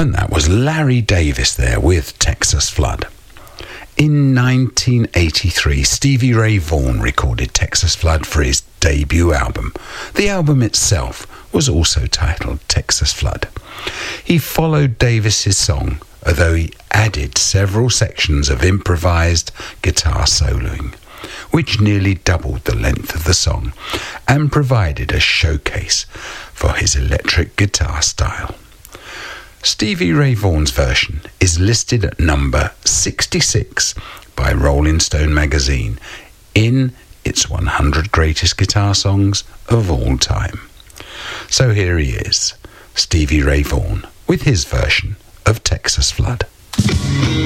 And that was Larry Davis there with Texas Flood. In 1983, Stevie Ray Vaughan recorded Texas Flood for his debut album. The album itself was also titled Texas Flood. He followed Davis's song, although he added several sections of improvised guitar soloing, which nearly doubled the length of the song and provided a showcase for his electric guitar style. Stevie Ray Vaughan's version is listed at number 66 by Rolling Stone magazine in its 100 greatest guitar songs of all time. So here he is, Stevie Ray Vaughan, with his version of Texas Flood.